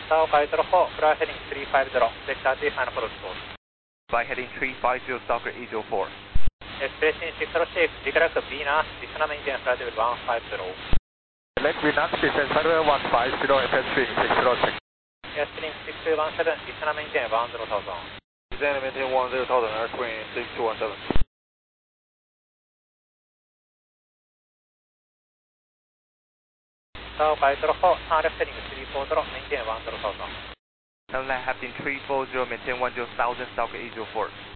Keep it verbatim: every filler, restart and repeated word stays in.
South Guide zero four, fly heading three five zero, vector T final approach course. Fly heading three five zero, South E zero four. Expressing six zero six, redirect Venus, descend maintain flight level one five zero. Select Venus, descend flight level one five zero, F S three six zero six. Airstream six two one seven, descend maintain one zero thousand. Descend maintain one zero thousand, airstream six two one seven. South Guide zero four, turn left heading three four zero, maintain one zero thousand. Turn left heading three four zero, maintain one zero thousand, South E zero four.